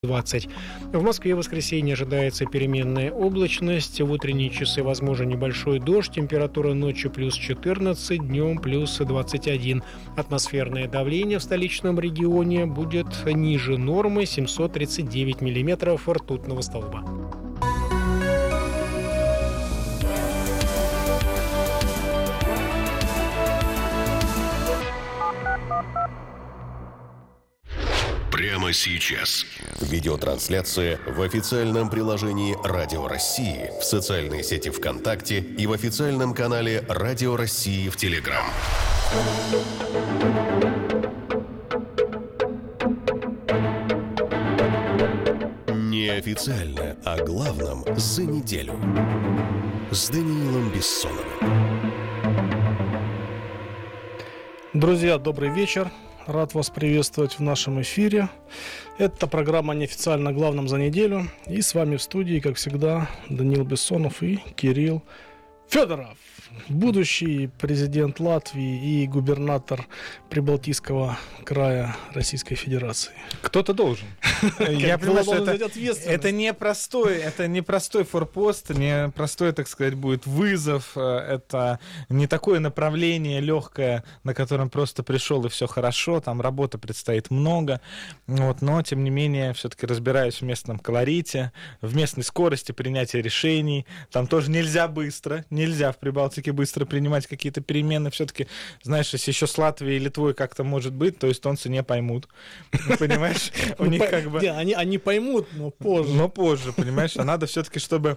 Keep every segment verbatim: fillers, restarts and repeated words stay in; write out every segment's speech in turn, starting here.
двадцать. В Москве в воскресенье ожидается переменная облачность. В утренние часы возможен небольшой дождь. Температура ночью плюс четырнадцать, днем плюс двадцать один. Атмосферное давление в столичном регионе будет ниже нормы семьсот тридцать девять миллиметров ртутного столба. Прямо сейчас. Видеотрансляция в официальном приложении Радио России, в социальной сети ВКонтакте и в официальном канале Радио России в Телеграм. Неофициально о главном за неделю. С Даниилом Бессоновым. Друзья, добрый вечер. Рад вас приветствовать в нашем эфире. Это программа «Неофициально о главном за неделю». И с вами в студии, как всегда, Даниил Бессонов и Кирилл Федоров, будущий президент Латвии и губернатор Прибалтийского края Российской Федерации. Кто-то должен. Я понимаю, что это, это непростой, это непростой форпост, непростой, так сказать, будет вызов. Это не такое направление легкое, на котором просто пришел и все хорошо. Там работы предстоит много. Вот, но, тем не менее, все-таки разбираюсь в местном колорите, в местной скорости принятия решений. Там тоже нельзя быстро, нельзя в Прибалтике быстро принимать какие-то перемены. Все-таки, знаешь, если еще с Латвией и Литвой как-то может быть, то эстонцы не поймут. Понимаешь? У них как бы... Они, они поймут, но позже. Но позже, понимаешь? А надо все-таки, чтобы,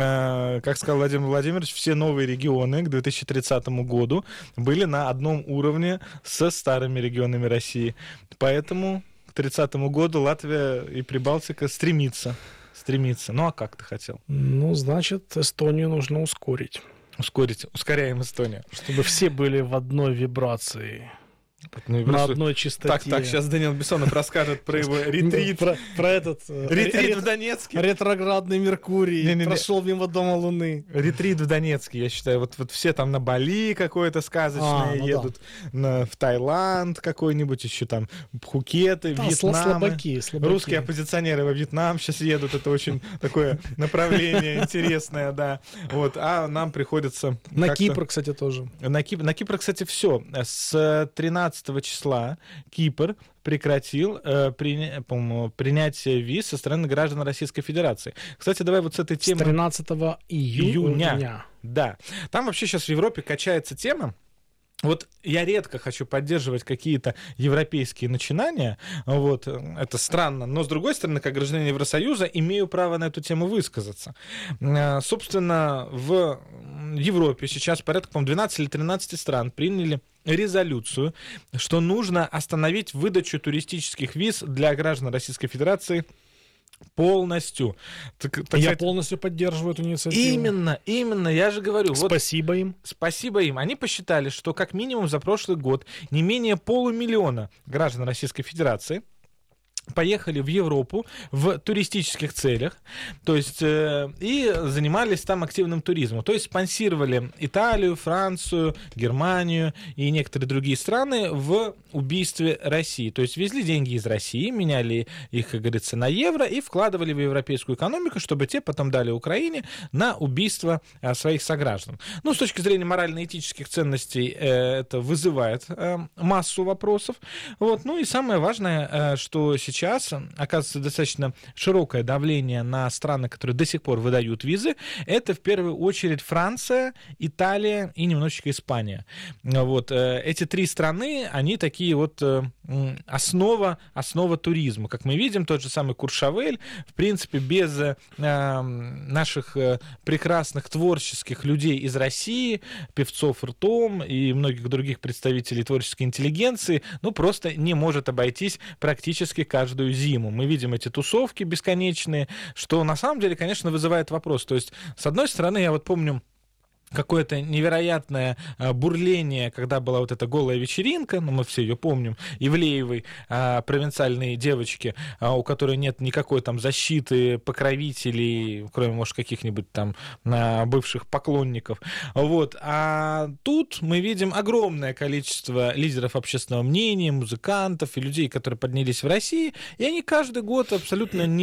э, как сказал Владимир Владимирович, все новые регионы к две тысячи тридцатому году были на одном уровне со старыми регионами России. Поэтому к тридцатому году Латвия и Прибалтика стремится. Стремится. Ну, а как ты хотел? Ну, значит, Эстонию нужно ускорить. Ускорить. Ускоряем Эстонию. Чтобы все были в одной вибрации. Ну, на одной частоте. Так, так, сейчас Даниил Бессонов расскажет про его ретрит. Про, про этот... Ретрит в Донецке. Ретроградный Меркурий. Не, не, прошел не. мимо дома Луны. Ретрит в Донецке, я считаю. Вот, вот все там на Бали какое-то сказочное а, ну едут, да. на, в Таиланд какой-нибудь, еще там Пхукеты, да, Вьетнам. Слабаки, слабаки. Русские оппозиционеры во Вьетнам сейчас едут. Это очень такое направление интересное, да. Вот, а нам приходится... На Кипр, кстати, тоже. На Кипр, на Кипр, кстати, все. С тринадцатого числа Кипр прекратил э, при, по-моему, принятие виз со стороны граждан Российской Федерации. Кстати, давай вот с этой темы... С тринадцатого июня. июня. Да. Там вообще сейчас в Европе качается тема. Вот я редко хочу поддерживать какие-то европейские начинания, вот, это странно, но, с другой стороны, как гражданин Евросоюза, имею право на эту тему высказаться. Собственно, в Европе сейчас порядка, по-моему, двенадцать или тринадцать стран приняли резолюцию, что нужно остановить выдачу туристических виз для граждан Российской Федерации полностью. Так, так я сказать, полностью поддерживаю эту инициативу. Именно, именно, я же говорю. Спасибо вот, им. Спасибо им. Они посчитали, что как минимум за прошлый год не менее полумиллиона граждан Российской Федерации поехали в Европу в туристических целях, то есть э, и занимались там активным туризмом, то есть спонсировали Италию, Францию, Германию и некоторые другие страны в убийстве России, то есть везли деньги из России, меняли их, как говорится, на евро и вкладывали в европейскую экономику, чтобы те потом дали Украине на убийство э, своих сограждан. Ну, с точки зрения морально-этических ценностей э, это вызывает э, массу вопросов, вот, ну и самое важное, э, что сейчас Сейчас оказывается достаточно широкое давление на страны, которые до сих пор выдают визы. Это в первую очередь Франция, Италия и немножечко Испания. Вот. Эти три страны, они такие вот основа, основа туризма. Как мы видим, тот же самый Куршавель, в принципе, без э, наших прекрасных творческих людей из России, певцов ртом и многих других представителей творческой интеллигенции, ну, просто не может обойтись практически каждый каждую зиму. Мы видим эти тусовки бесконечные, что на самом деле, конечно, вызывает вопрос. То есть, с одной стороны, я вот помню, какое-то невероятное бурление, когда была вот эта голая вечеринка, ну, мы все ее помним, Ивлеевой, провинциальной девочки, у которой нет никакой там защиты, покровителей, кроме, может, каких-нибудь там бывших поклонников. Вот. А тут мы видим огромное количество лидеров общественного мнения, музыкантов и людей, которые поднялись в России, и они каждый год абсолютно не